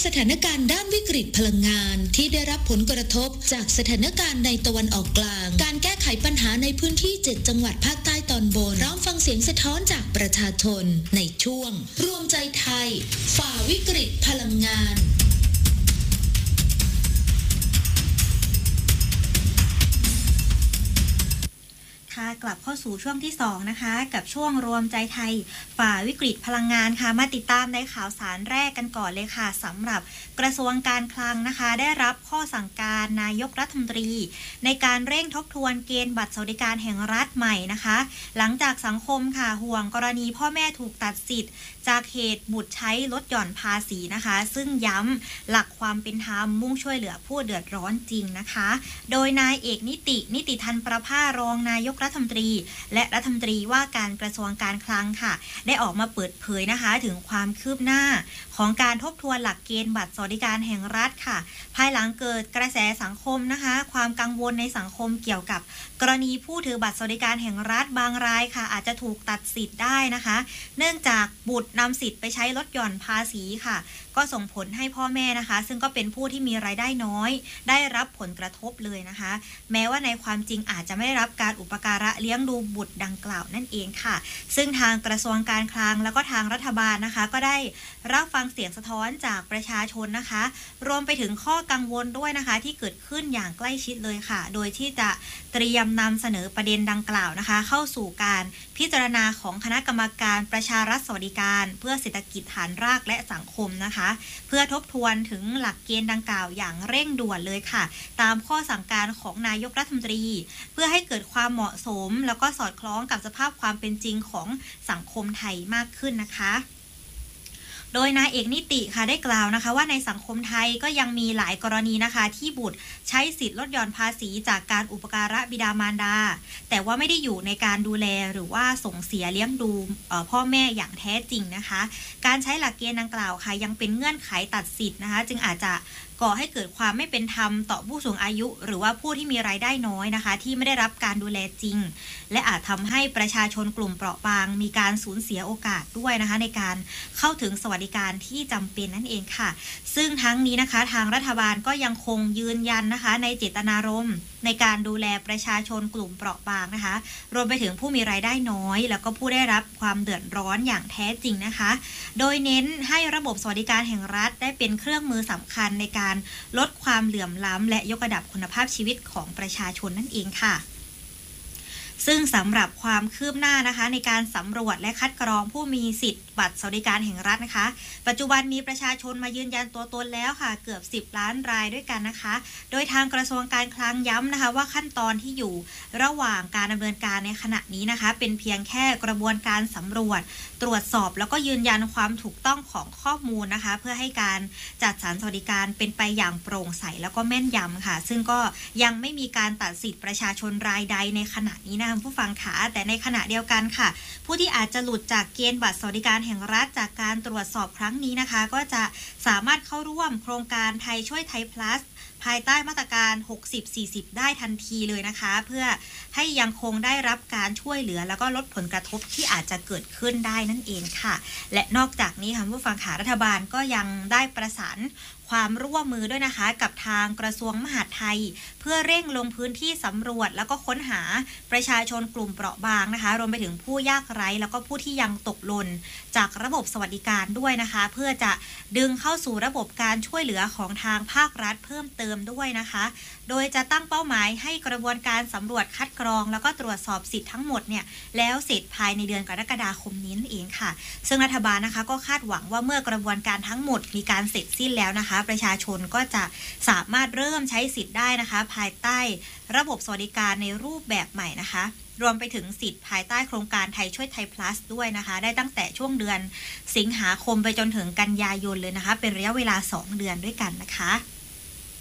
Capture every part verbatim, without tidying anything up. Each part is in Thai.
สถานการณ์ด้านวิกฤตพลังงานที่ได้รับผลกระทบจากสถานการณ์ในตะวันออกกลางการแก้ไขปัญหาในพื้นที่เจ็ดจังหวัดภาคใต้ตอนบนพร้อมฟังเสียงสะท้อนจากประชาชนในช่วงรวมใจไทยฝ่าวิกฤตพลังงานกลับเข้าสู่ช่วงที่สองนะคะกับช่วงรวมใจไทยฝ่าวิกฤตพลังงานค่ะมาติดตามในข่าวสารแรกกันก่อนเลยค่ะสำหรับกระทรวงการคลังนะคะได้รับข้อสั่งการนายกรัฐมนตรีในการเร่งทบทวนเกณฑ์บัตรสวัสดิการแห่งรัฐใหม่นะคะหลังจากสังคมค่ะห่วงกรณีพ่อแม่ถูกตัดสิทธิ์จากเหตุบุตรใช้ลดหย่อนภาษีนะคะซึ่งย้ำหลักความเป็นธรรมมุ่งช่วยเหลือผู้เดือดร้อนจริงนะคะโดยนายเอกนิตินิติธันประภารองนายกรัฐมนตรีและรัฐมนตรีว่าการกระทรวงการคลังค่ะได้ออกมาเปิดเผยนะคะถึงความคืบหน้าของการทบทวนหลักเกณฑ์บัตรสวัสดิการแห่งรัฐค่ะภายหลังเกิดกระแสสังคมนะคะความกังวลในสังคมเกี่ยวกับกรณีผู้ถือบัตรสวัสดิการแห่งรัฐบางรายค่ะอาจจะถูกตัดสิทธิ์ได้นะคะเนื่องจากบุตรนำสิทธิ์ไปใช้ลดหย่อนภาษีค่ะก็ส่งผลให้พ่อแม่นะคะซึ่งก็เป็นผู้ที่มีรายได้น้อยได้รับผลกระทบเลยนะคะแม้ว่าในความจริงอาจจะไม่ได้รับการอุปการะเลี้ยงดูบุตรดังกล่าวนั่นเองค่ะซึ่งทางกระทรวงการคลังแล้วก็ทางรัฐบาลนะคะก็ได้รับฟังเสียงสะท้อนจากประชาชนนะคะรวมไปถึงข้อกังวลด้วยนะคะที่เกิดขึ้นอย่างใกล้ชิดเลยค่ะโดยที่จะเตรียมนำเสนอประเด็นดังกล่าวนะคะเข้าสู่การพิจารณาของคณะกรรมการประชารัฐสวัสดิการเพื่อเศรษฐกิจฐานรากและสังคมนะคะเพื่อทบทวนถึงหลักเกณฑ์ดังกล่าวอย่างเร่งด่วนเลยค่ะตามข้อสั่งการของนายกรัฐมนตรีเพื่อให้เกิดความเหมาะสมแล้วก็สอดคล้องกับสภาพความเป็นจริงของสังคมไทยมากขึ้นนะคะโดยนายเอกนิติค่ะได้กล่าวนะคะว่าในสังคมไทยก็ยังมีหลายกรณีนะคะที่บุตรใช้สิทธิ์ลดหย่อนภาษีจากการอุปการะบิดามารดาแต่ว่าไม่ได้อยู่ในการดูแลหรือว่าส่งเสียเลี้ยงดูพ่อแม่อย่างแท้จริงนะคะการใช้หลักเกณฑ์ดังกล่าวค่ะยังเป็นเงื่อนไขตัดสิทธิ์นะคะจึงอาจจะก่อให้เกิดความไม่เป็นธรรมต่อผู้สูงอายุหรือว่าผู้ที่มีรายได้น้อยนะคะที่ไม่ได้รับการดูแลจริงและอาจทำให้ประชาชนกลุ่มเปราะบางมีการสูญเสียโอกาสด้วยนะคะในการเข้าถึงสวัสดิการที่จำเป็นนั่นเองค่ะซึ่งทั้งนี้นะคะทางรัฐบาลก็ยังคงยืนยันนะคะในเจตนารมณ์ในการดูแลประชาชนกลุ่มเปราะบางนะคะรวมไปถึงผู้มีรายได้น้อยแล้วก็ผู้ได้รับความเดือดร้อนอย่างแท้จริงนะคะโดยเน้นให้ระบบสวัสดิการแห่งรัฐได้เป็นเครื่องมือสำคัญในการลดความเหลื่อมล้ำและยกระดับคุณภาพชีวิตของประชาชนนั่นเองค่ะซึ่งสำหรับความคืบหน้านะคะในการสำรวจและคัดกรองผู้มีสิทธิ์บัตรสวัสดิการแห่งรัฐนะคะปัจจุบันมีประชาชนมายืนยันตัวตนแล้วค่ะเกือบสิบล้านรายด้วยกันนะคะโดยทางกระทรวงการคลังย้ำนะคะว่าขั้นตอนที่อยู่ระหว่างการดำเนินการในขณะนี้นะคะเป็นเพียงแค่กระบวนการสำรวจตรวจสอบแล้วก็ยืนยันความถูกต้องของข้อมูลนะคะเพื่อให้การจัดสรรสวัสดิการเป็นไปอย่างโปร่งใสแล้วก็แม่นยำค่ะซึ่งก็ยังไม่มีการตัดสิทธิประชาชนรายใดในขณะนี้นะคะผู้ฟังขาแต่ในขณะเดียวกันค่ะผู้ที่อาจจะหลุดจากเกณฑ์บัตรสวัสดิการแห่งรัฐจากการตรวจสอบครั้งนี้นะคะก็จะสามารถเข้าร่วมโครงการไทยช่วยไทย plus ภายใต้มาตรการ หกสิบ สี่สิบ ได้ทันทีเลยนะคะเพื่อให้ยังคงได้รับการช่วยเหลือแล้วก็ลดผลกระทบที่อาจจะเกิดขึ้นได้นั่นเองค่ะและนอกจากนี้ค่ะผู้ฟังขารัฐบาลก็ยังได้ประสานความร่วมมือด้วยนะคะกับทางกระทรวงมหาดไทยเพื่อเร่งลงพื้นที่สำรวจแล้วก็ค้นหาประชาชนกลุ่มเปราะบางนะคะรวมไปถึงผู้ยากไร้แล้วก็ผู้ที่ยังตกหล่นจากระบบสวัสดิการด้วยนะคะเพื่อจะดึงเข้าสู่ระบบการช่วยเหลือของทางภาครัฐเพิ่มเติมด้วยนะคะโดยจะตั้งเป้าหมายให้กระบวนการสำรวจคัดกรองแล้วก็ตรวจสอบสิทธิ์ทั้งหมดเนี่ยแล้วเสร็จภายในเดือนกรกฎาคมนี้นั่นเองค่ะซึ่งรัฐบาลนะคะก็คาดหวังว่าเมื่อกระบวนการทั้งหมดมีการเสร็จสิ้นแล้วนะคะประชาชนก็จะสามารถเริ่มใช้สิทธิ์ได้นะคะภายใต้ระบบสวัสดิการในรูปแบบใหม่นะคะรวมไปถึงสิทธิ์ภายใต้โครงการไทยช่วยไทย plus ด้วยนะคะได้ตั้งแต่ช่วงเดือนสิงหาคมไปจนถึงกันยายนเลยนะคะเป็นระยะเวลาสองเดือนด้วยกันนะคะ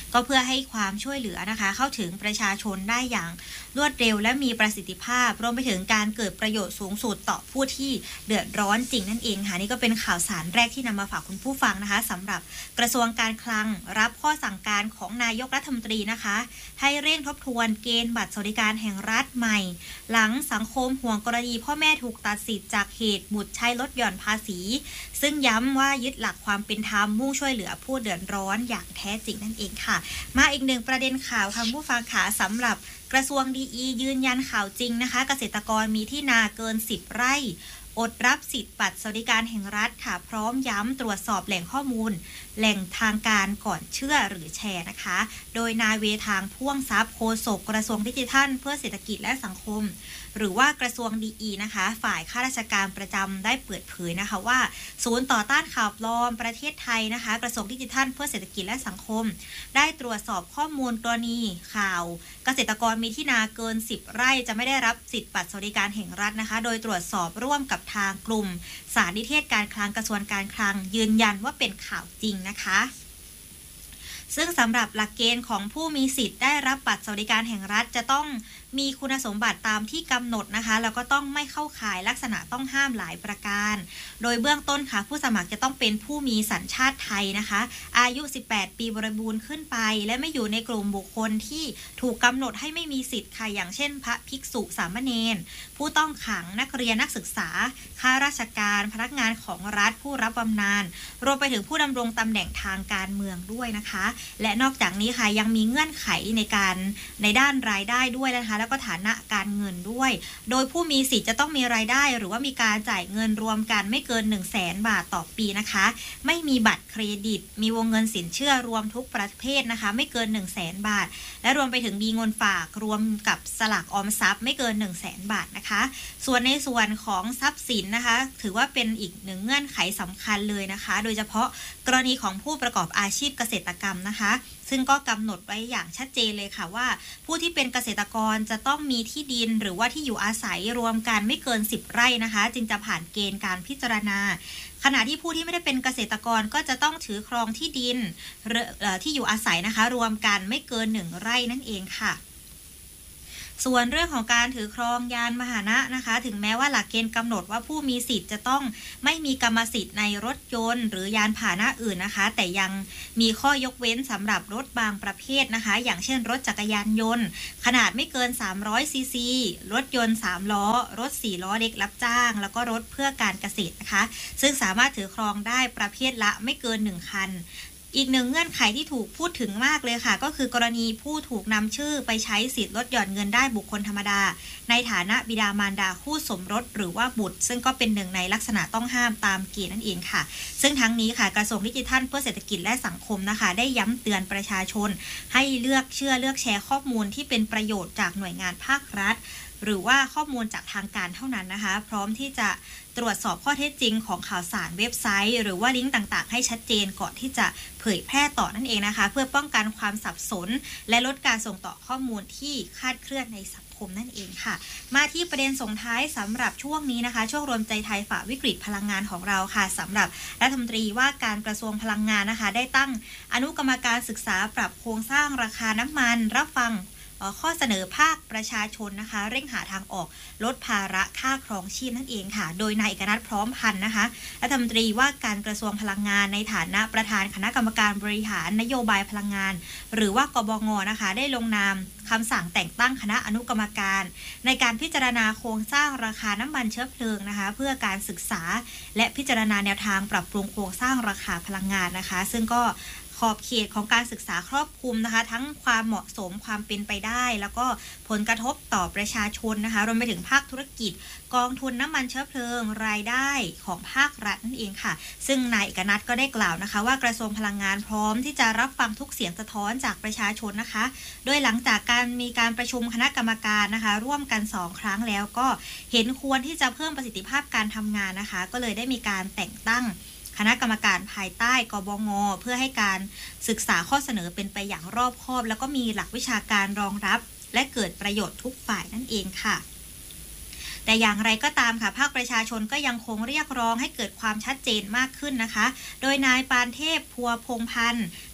ก็เพื่อให้ความช่วยเหลือนะคะเข้าถึงประชาชนได้อย่างรวดเร็วและมีประสิทธิภาพรวมไปถึงการเกิดประโยชน์สูงสุดต่อผู้ที่เดือดร้อนจริงนั่นเองค่ะนี่ก็เป็นข่าวสารแรกที่นำมาฝากคุณผู้ฟังนะคะสำหรับกระทรวงการคลังรับข้อสั่งการของนายกรัฐมนตรีนะคะให้เร่งทบทวนเกณฑ์บัตรสวัสดิการแห่งรัฐใหม่หลังสังคมห่วงกรณีพ่อแม่ถูกตัดสิทธิ์จากเหตุบุตรใช้ลดหย่อนภาษีซึ่งย้ำว่ายึดหลักความเป็นธรรมมุ่งช่วยเหลือผู้เดือดร้อนอย่างแท้จริงนั่นเองค่ะมาอีกหนึ่งประเด็นข่าวค่ะผู้ฟังค่ะสำหรับกระทรวงดีอียืนยันข่าวจริงนะคะเกษตรกรมีที่นาเกินสิบไร่อดรับสิทธิ์บัตรสวัสดิการแห่งรัฐค่ะพร้อมย้ำตรวจสอบแหล่งข้อมูลแหล่งทางการก่อนเชื่อหรือแชร์นะคะโดยนายเวทางพ่วงทรัพย์โฆษกกระทรวงดิจิทัลเพื่อเศรษฐกิจและสังคมหรือว่ากระทรวงดีอีนะคะฝ่ายข้าราชการประจำได้เปิดเผยนะคะว่าศูนย์ต่อต้านข่าวปลอมประเทศไทยนะคะกระทรวงดิจิทัลเพื่อเศรษฐกิจและสังคมได้ตรวจสอบข้อมูลกรณีข่าวเกษตรกรมีที่นาเกินสิบไร่จะไม่ได้รับสิทธิบัตรสวัสดิการแห่งรัฐนะคะโดยตรวจสอบร่วมกับทางกลุ่มสารนิเทศการคลังกระทรวงการคลังยืนยันว่าเป็นข่าวจริงนะคะซึ่งสำหรับหลักเกณฑ์ของผู้มีสิทธิ์ได้รับบัตรสวัสดิการแห่งรัฐจะต้องมีคุณสมบัติตามที่กำหนดนะคะแล้วก็ต้องไม่เข้าข่ายลักษณะต้องห้ามหลายประการโดยเบื้องต้นค่ะผู้สมัครจะต้องเป็นผู้มีสัญชาติไทยนะคะอายุสิบแปดปีบริบูรณ์ขึ้นไปและไม่อยู่ในกลุ่มบุคคลที่ถูกกำหนดให้ไม่มีสิทธิ์ค่ะอย่างเช่นพระภิกษุสามเณรผู้ต้องขังนักเรียนนักศึกษาข้าราชการพนักงานของรัฐผู้รับบำนาญรวมไปถึงผู้ดำรงตำแหน่งทางการเมืองด้วยนะคะและนอกจากนี้ค่ะยังมีเงื่อนไขในการในด้านรายได้ด้วยนะคะแล้วก็ฐานะการเงินด้วยโดยผู้มีสิทธิ์จะต้องมีรายได้หรือว่ามีการจ่ายเงินรวมกันไม่เกิน หนึ่งแสน บาทต่อปีนะคะไม่มีบัตรเครดิตมีวงเงินสินเชื่อรวมทุกประเภทนะคะไม่เกิน หนึ่งแสน บาทและรวมไปถึงมีเงินฝากรวมกับสลากออมทรัพย์ไม่เกิน หนึ่งแสน บาทนะคะส่วนในส่วนของทรัพย์สินนะคะถือว่าเป็นอีกหนึ่งเงื่อนไขสำคัญเลยนะคะโดยเฉพาะกรณีของผู้ประกอบอาชีพเกษตรกรรมนะคะซึ่งก็กำหนดไว้อย่างชัดเจนเลยค่ะว่าผู้ที่เป็นเกษตรกรจะต้องมีที่ดินหรือว่าที่อยู่อาศัยรวมกันไม่เกินสิบไร่นะคะจึงจะผ่านเกณฑ์การพิจารณาขณะที่ผู้ที่ไม่ได้เป็นเกษตรกรก็จะต้องถือครองที่ดินที่อยู่อาศัยนะคะรวมกันไม่เกินหนึ่งไร่นั่นเองค่ะส่วนเรื่องของการถือครองยานพาหนะนะคะถึงแม้ว่าหลักเกณฑ์กำหนดว่าผู้มีสิทธิ์จะต้องไม่มีกรรมสิทธิ์ในรถยนต์หรือยานพาหนะอื่นนะคะแต่ยังมีข้อยกเว้นสำหรับรถบางประเภทนะคะอย่างเช่นรถจักรยานยนต์ขนาดไม่เกินสามร้อยซีซีรถยนต์สามล้อรถสี่ล้อเล็กรับจ้างแล้วก็รถเพื่อการเกษตรนะคะซึ่งสามารถถือครองได้ประเภทละไม่เกินหนึ่งคันอีกหนึ่งเงื่อนไขที่ถูกพูดถึงมากเลยค่ะก็คือกรณีผู้ถูกนำชื่อไปใช้สิทธิ์ลดหย่อนเงินได้บุคคลธรรมดาในฐานะบิดามารดาคู่สมรสหรือว่าบุตรซึ่งก็เป็นหนึ่งในลักษณะต้องห้ามตามเกณฑ์นั่นเองค่ะซึ่งทั้งนี้ค่ะกระทรวงดิจิทัลเพื่อเศรษฐกิจและสังคมนะคะได้ย้ำเตือนประชาชนให้เลือกเชื่อเลือกแชร์ข้อมูลที่เป็นประโยชน์จากหน่วยงานภาครัฐหรือว่าข้อมูลจากทางการเท่านั้นนะคะพร้อมที่จะตรวจสอบข้อเท็จจริงของข่าวสารเว็บไซต์หรือว่าลิงก์ต่างๆให้ชัดเจนก่อนที่จะเผยแพร่ต่อนั่นเองนะคะเพื่อป้องกันความสับสนและลดการส่งต่อข้อมูลที่คลาดเคลื่อนในสังคมนั่นเองค่ะมาที่ประเด็นส่งท้ายสำหรับช่วงนี้นะคะช่วงรวมใจไทยฝ่าวิกฤตพลังงานของเราค่ะสำหรับรัฐมนตรีว่าการกระทรวงพลังงานนะคะได้ตั้งอนุกรรมการศึกษาปรับโครงสร้างราคาน้ำมันรับฟังข้อเสนอภาคประชาชนนะคะเร่งหาทางออกลดภาระค่าครองชีพนั่นเองค่ะโดยนายเอกนัทพร้อมพันธ์นะคะรัฐมนตรีว่าการกระทรวงพลังงานในฐานะประธานคณะกรรมการบริหารนโยบายพลังงานหรือว่ากบง.นะคะได้ลงนามคำสั่งแต่งตั้งคณะอนุกรรมการในการพิจารณาโครงสร้างราคาน้ำมันเชื้อเพลิงนะคะเพื่อการศึกษาและพิจารณาแนวทางปรับปรุงโครงสร้างราคาพลังงานนะคะซึ่งก็ขอบเขตของการศึกษาครอบคลุมนะคะทั้งความเหมาะสมความเป็นไปได้แล้วก็ผลกระทบต่อประชาชนนะคะรวมไปถึงภาคธุรกิจกองทุนน้ำมันเชื้อเพลิงรายได้ของภาครัฐนั่นเองค่ะซึ่งนายเอกนัทก็ได้กล่าวนะคะว่ากระทรวงพลังงานพร้อมที่จะรับฟังทุกเสียงสะท้อนจากประชาชนนะคะโดยหลังจากการมีการประชุมคณะกรรมการนะคะร่วมกันสองครั้งแล้วก็เห็นควรที่จะเพิ่มประสิทธิภาพการทำงานนะคะก็เลยได้มีการแต่งตั้งคณะกรรมการภายใต้กบง.เพื่อให้การศึกษาข้อเสนอเป็นไปอย่างรอบคอบแล้วก็มีหลักวิชาการรองรับและเกิดประโยชน์ทุกฝ่ายนั่นเองค่ะแต่อย่างไรก็ตามค่ะภาคประชาชนก็ยังคงเรียกร้องให้เกิดความชัดเจนมากขึ้นนะคะโดยนายปานเทพพัวพงพันธ์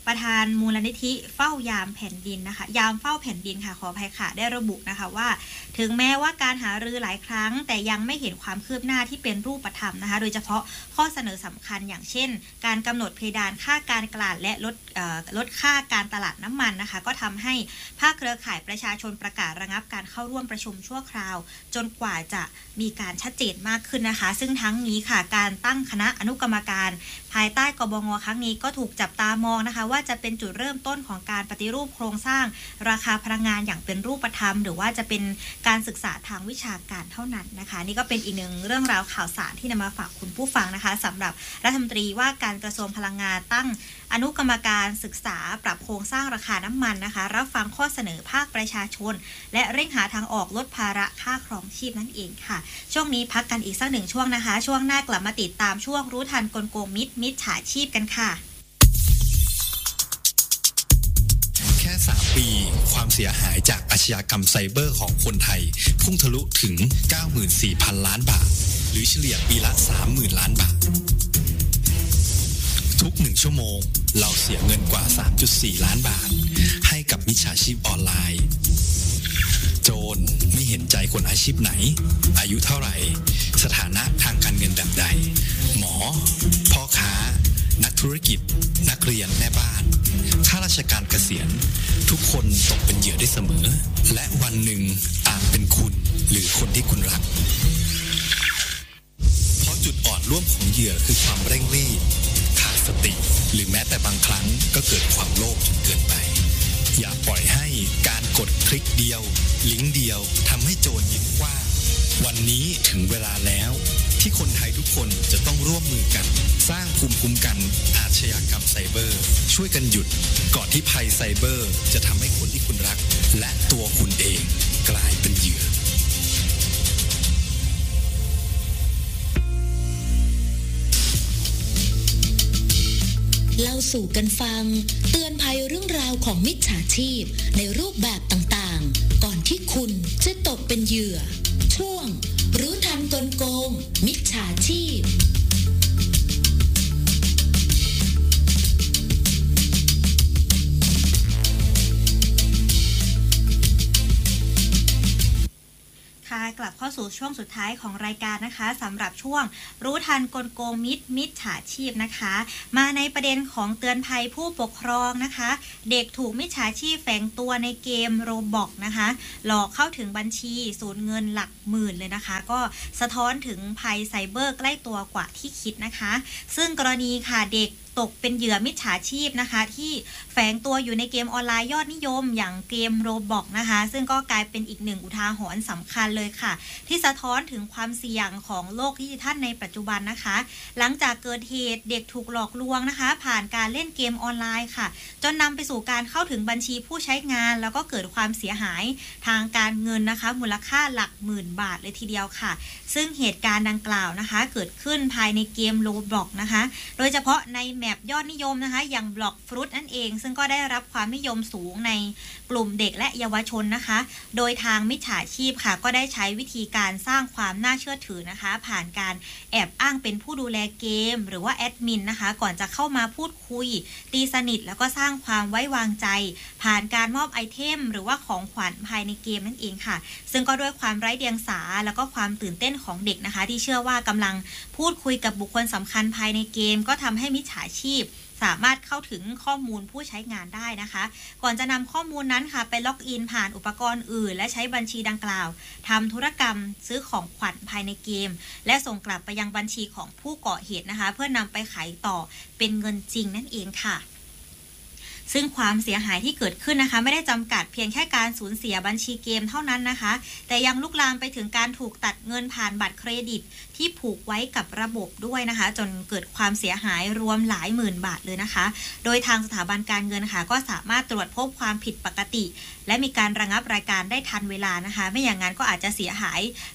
ประธานมูลนิธิเฝ้ายามแผ่นดินนะคะยามเฝ้าแผ่นดินค่ะขออภัยค่ะได้ระบุนะคะว่าถึงแม้ว่าการหารือหลายครั้งแต่ยังไม่เห็นความคืบหน้าที่เป็นรูปธรรมนะคะโดยเฉพาะข้อเสนอสำคัญอย่างเช่นการกำหนดเพดานค่าการตลาดและลดลดค่าการตลาดน้ำมันนะคะก็ทำให้ภาคเครือข่ายประชาชนประกาศระงับการเข้าร่วมประชุมชั่วคราวจนกว่าจะมีการชัดเจนมากขึ้นนะคะซึ่งทั้งนี้ค่ะการตั้งคณะอนุกรรมการภายใต้กบง.ครั้งนี้ก็ถูกจับตามองนะคะว่าจะเป็นจุดเริ่มต้นของการปฏิรูปโครงสร้างราคาพลังงานอย่างเป็นรูปธรรมหรือว่าจะเป็นการศึกษาทางวิชาการเท่านั้นนะคะนี่ก็เป็นอีกหนึ่งเรื่องราวข่าวสารที่นำมาฝากคุณผู้ฟังนะคะสำหรับรัฐมนตรีว่าการกระทรวงพลังงานตั้งอนุกรรมการศึกษาปรับโครงสร้างราคาน้ำมันนะคะรับฟังข้อเสนอภาคประชาชนและเร่งหาทางออกลดภาระค่าครองชีพนั่นเองค่ะช่วงนี้พักกันอีกสักหนึ่งช่วงนะคะช่วงหน้ากลับมาติดตามช่วงรู้ทันกลโกงมิตรมิจฉาชีพกันค่ะแค่สามปีความเสียหายจากอาชญากรรมไซเบอร์ของคนไทยพุ่งทะลุถึง เก้าหมื่นสี่พัน ล้านบาทหรือเฉลี่ยปีละ สามหมื่น ล้านบาททุกหนึ่งชั่วโมงเราเสียเงินกว่า สามจุดสี่ ล้านบาทให้กับมิจฉาชีพออนไลน์โจรไม่เห็นใจคนอาชีพไหนอายุเท่าไหร่สถานะทางการเงินแบบใดหมอพ่อค้านักธุรกิจนักเรียนแม่บ้านข้าราชการเกษียณทุกคนตกเป็นเหยื่อได้เสมอและวันหนึ่งอาจเป็นคุณหรือคนที่คุณรักเพราะจุดอ่อนร่วมของเหยื่อคือความเร่งรีบขาดสติหรือแม้แต่บางครั้งก็เกิดความโลภจนเกินไปอย่าปล่อยให้การกดคลิกเดียวลิงก์เดียวทำให้โจรยิ้มกว้างวันนี้ถึงเวลาแล้วที่คนไทยทุกคนจะต้องร่วมมือกันสร้างภูมิคุ้มกันอาชญากรรมไซเบอร์ช่วยกันหยุดก่อนที่ภัยไซเบอร์จะทำให้คนที่คุณรักและตัวคุณเองกลายเป็นเหยื่อเล่าสู่กันฟังเตือนภัยเรื่องราวของมิจฉาชีพในรูปแบบต่างๆก่อนที่คุณจะตกเป็นเหยื่อช่วงรู้ทันกลโกงมิจฉาชีพกลับเข้าสู่ช่วงสุดท้ายของรายการนะคะสำหรับช่วงรู้ทันกลโกงมิตรมิจฉาชีพนะคะมาในประเด็นของเตือนภัยผู้ปกครองนะคะเด็กถูกมิจฉาชีพแฝงตัวในเกมโรบล็อกนะคะหลอกเข้าถึงบัญชีสูญเงินหลักหมื่นเลยนะคะก็สะท้อนถึงภัยไซเบอร์ใกล้ตัวกว่าที่คิดนะคะซึ่งกรณีค่ะเด็กตกเป็นเหยื่อมิจฉาชีพนะคะที่แฝงตัวอยู่ในเกมออนไลน์ยอดนิยมอย่างเกมโรบล็อกนะคะซึ่งก็กลายเป็นอีกหนึ่งอุทาหรณ์สำคัญเลยค่ะที่สะท้อนถึงความเสี่ยงของโลกดิจิทัลในปัจจุบันนะคะหลังจากเกิดเหตุเด็กถูกหลอกลวงนะคะผ่านการเล่นเกมออนไลน์ค่ะจนนำไปสู่การเข้าถึงบัญชีผู้ใช้งานแล้วก็เกิดความเสียหายทางการเงินนะคะมูลค่าหลักหมื่นบาทเลยทีเดียวค่ะซึ่งเหตุการณ์ดังกล่าวนะคะเกิดขึ้นภายในเกมโรบล็อกนะคะโดยเฉพาะในแมปยอดนิยมนะคะอย่างบล็อกฟรุตนั่นเองซึ่งก็ได้รับความนิยมสูงในกลุ่มเด็กและเยาวชนนะคะโดยทางมิจฉาชีพค่ะก็ได้ใช้วิธีการสร้างความน่าเชื่อถือนะคะผ่านการแอบอ้างเป็นผู้ดูแลเกมหรือว่าแอดมินนะคะก่อนจะเข้ามาพูดคุยตีสนิทแล้วก็สร้างความไว้วางใจผ่านการมอบไอเทมหรือว่าของขวัญภายในเกมนั่นเองค่ะซึ่งก็ด้วยความไร้เดียงสาแล้วก็ความตื่นเต้นของเด็กนะคะที่เชื่อว่ากำลังพูดคุยกับบุคคลสำคัญภายในเกมก็ทำให้มิจฉาชีพสามารถเข้าถึงข้อมูลผู้ใช้งานได้นะคะก่อนจะนำข้อมูลนั้นค่ะไปล็อกอินผ่านอุปกรณ์อื่นและใช้บัญชีดังกล่าวทำธุรกรรมซื้อของขวัญภายในเกมและส่งกลับไปยังบัญชีของผู้ก่อเหตุนะคะเพื่อนำไปขายต่อเป็นเงินจริงนั่นเองค่ะซึ่งความเสียหายที่เกิดขึ้นนะคะไม่ได้จำกัดเพียงแค่การสูญเสียบัญชีเกมเท่านั้นนะคะแต่ยังลุกลามไปถึงการถูกตัดเงินผ่านบัตรเครดิตที่ผูกไว้กับระบบด้วยนะคะจนเกิดความเสียหายรวมหลายหมื่นบาทเลยนะคะโดยทางสถาบันการเงินค่ะก็สามารถตรวจพบความผิดปกติและมีการระงับรายการได้ทันเวลานะคะไม่อย่างนั้นก็อาจจะเสียหาย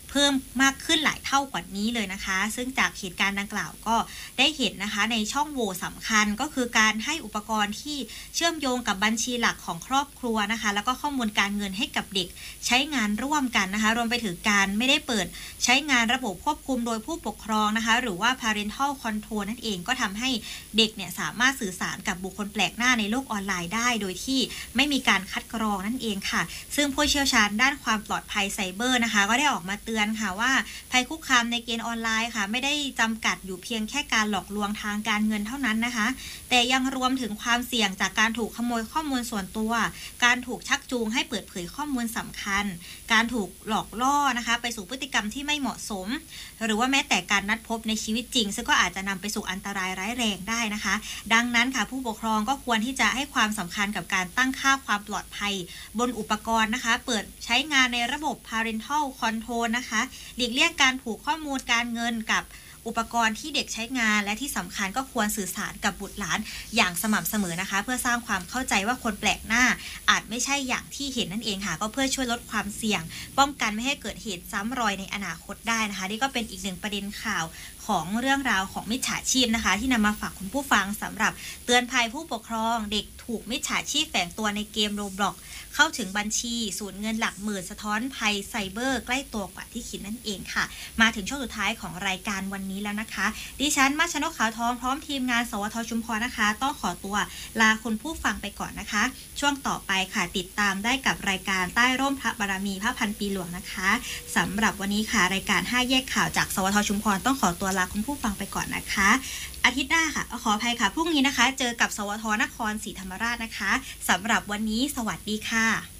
เพิ่มมากขึ้นหลายเท่ากว่านี้เลยนะคะซึ่งจากเหตุการณ์ดังกล่าวก็ได้เห็นนะคะในช่องโหว่สำคัญก็คือการให้อุปกรณ์ที่เชื่อมโยงกับบัญชีหลักของครอบครัวนะคะแล้วก็ข้อมูลการเงินให้กับเด็กใช้งานร่วมกันนะคะรวมไปถึงการไม่ได้เปิดใช้งานระบบควบคุมโดยผู้ปกครองนะคะหรือว่า parental control นั่นเองก็ทำให้เด็กเนี่ยสามารถสื่อสารกับบุคคลแปลกหน้าในโลกออนไลน์ได้โดยที่ไม่มีการคัดกรองนั่นเองค่ะซึ่งผู้เชี่ยวชาญด้านความปลอดภัยไซเบอร์นะคะก็ได้ออกมาเตือนค่ะว่าภัยคุกคามในเกมออนไลน์ค่ะไม่ได้จำกัดอยู่เพียงแค่การหลอกลวงทางการเงินเท่านั้นนะคะแต่ยังรวมถึงความเสี่ยงจากการถูกขโมยข้อมูลส่วนตัวการถูกชักจูงให้เปิดเผยข้อมูลสำคัญการถูกหลอกล่อนะคะไปสู่พฤติกรรมที่ไม่เหมาะสมหรือว่าแม้แต่การนัดพบในชีวิตจริงซึ่งก็อาจจะนำไปสู่อันตรายร้ายแรงได้นะคะดังนั้นค่ะผู้ปกครองก็ควรที่จะให้ความสำคัญกับการตั้งค่าความปลอดภัยบนอุปกรณ์นะคะเปิดใช้งานในระบบ parental control นะคะหลีกเลี่ยงการผูกข้อมูลการเงินกับอุปกรณ์ที่เด็กใช้งานและที่สำคัญก็ควรสื่อสารกับบุตรหลานอย่างสม่ำเสมอนะคะเพื่อสร้างความเข้าใจว่าคนแปลกหน้าอาจไม่ใช่อย่างที่เห็นนั่นเองค่ะก็เพื่อช่วยลดความเสี่ยงป้องกันไม่ให้เกิดเหตุซ้ำรอยในอนาคตได้นะคะนี่ก็เป็นอีกหนึ่งประเด็นข่าวของเรื่องราวของมิจฉาชีพนะคะที่นำมาฝากคุณผู้ฟังสำหรับเตือนภัยผู้ปกครองเด็กถูกมิจฉาชีพแฝงตัวในเกม Roblox เข้าถึงบัญชีสูญเงินหลักหมื่นสะท้อนภัยไซเบอร์ใกล้ตัวกว่าที่คิดนั่นเองค่ะมาถึงช่วงสุดท้ายของรายการวันนี้แล้วนะคะดิฉันมัชนกขาวทองพร้อมทีมงานสวทชุมพรนะคะต้องขอตัวลาคุณผู้ฟังไปก่อนนะคะช่วงต่อไปค่ะติดตามได้กับรายการใต้ร่มพระบารมีพระพันปีหลวงนะคะสำหรับวันนี้ค่ะรายการห้าแยกข่าวจากสวทชุมพรต้องขอตัวลาคุณผู้ฟังไปก่อนนะคะอาทิตย์หน้าค่ะขออภัยค่ะพรุ่งนี้นะคะเจอกับสวทนครศรีธรรมราชนะคะสำหรับวันนี้สวัสดีค่ะ